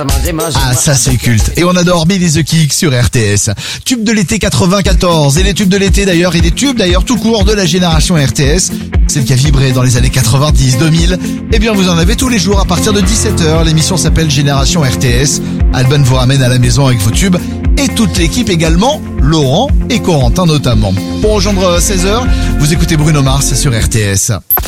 Ah, ça c'est culte. Et on adore Billy the Kick sur RTS. Tube de l'été 94. Et les tubes de l'été d'ailleurs, et les tubes d'ailleurs tout court de la génération RTS. Celle qui a vibré dans les années 90, 2000. Eh bien vous en avez tous les jours à partir de 17h. L'émission s'appelle Génération RTS. Alban vous ramène à la maison avec vos tubes. Et toute l'équipe également, Laurent et Corentin notamment. Pour rejoindre 16h, vous écoutez Bruno Mars sur RTS.